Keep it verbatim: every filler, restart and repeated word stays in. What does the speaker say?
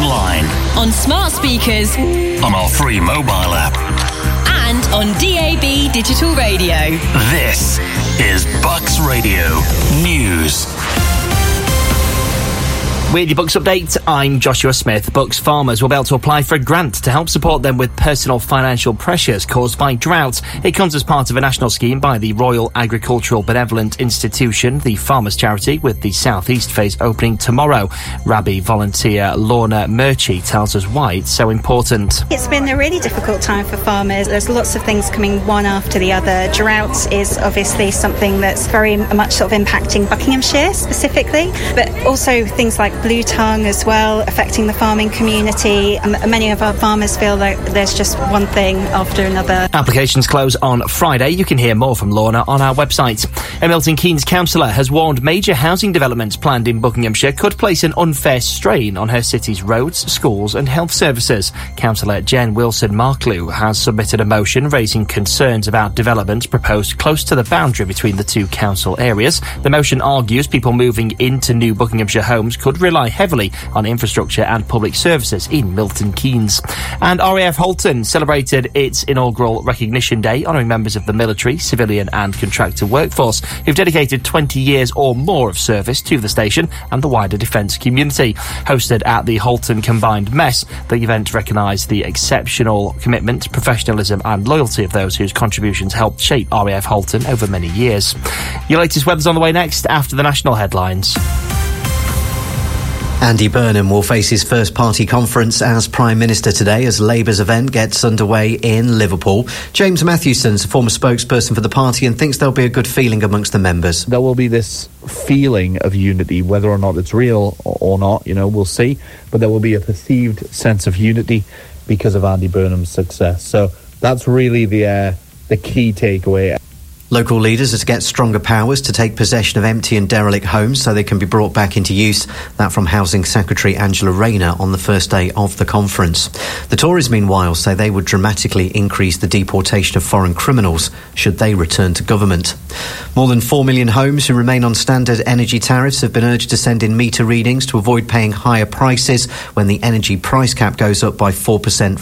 online, on smart speakers, on our free mobile app, and on D A B digital radio. This is Bucks Radio News. With your Bucks update, I'm Joshua Smith. Bucks farmers will be able to apply for a grant to help support them with personal financial pressures caused by drought. It comes as part of a national scheme by the Royal Agricultural Benevolent Institution, the farmers' charity, with the South East phase opening tomorrow. Rabbi volunteer Lorna Murchie tells us why it's so important. It's been a really difficult time for farmers. There's lots of things coming one after the other. Drought is obviously something that's very much sort of impacting Buckinghamshire specifically, but also things like blue tongue as well, affecting the farming community. Um, many of our farmers feel like there's just one thing after another. Applications close on Friday. You can hear more from Lorna on our website. A Milton Keynes councillor has warned major housing developments planned in Buckinghamshire could place an unfair strain on her city's roads, schools and health services. Councillor Jen Wilson-Marklew has submitted a motion raising concerns about developments proposed close to the boundary between the two council areas. The motion argues people moving into new Buckinghamshire homes could rely heavily on infrastructure and public services in Milton Keynes. And R A F Halton celebrated its inaugural Recognition Day, honouring members of the military, civilian and contractor workforce who've dedicated twenty years or more of service to the station and the wider defence community. Hosted at the Halton Combined Mess, the event recognised the exceptional commitment, professionalism and loyalty of those whose contributions helped shape R A F Halton over many years. Your latest weather's on the way next after the national headlines. Andy Burnham will face his first party conference as Prime Minister today as Labour's event gets underway in Liverpool. James Matthewson's a former spokesperson for the party and thinks there'll be a good feeling amongst the members. There will be this feeling of unity, whether or not it's real or not, you know, we'll see. But there will be a perceived sense of unity because of Andy Burnham's success. So that's really the uh, the key takeaway. Local leaders are to get stronger powers to take possession of empty and derelict homes so they can be brought back into use. That from Housing Secretary Angela Rayner on the first day of the conference. The Tories, meanwhile, say they would dramatically increase the deportation of foreign criminals should they return to government. More than four million homes who remain on standard energy tariffs have been urged to send in meter readings to avoid paying higher prices when the energy price cap goes up by four percent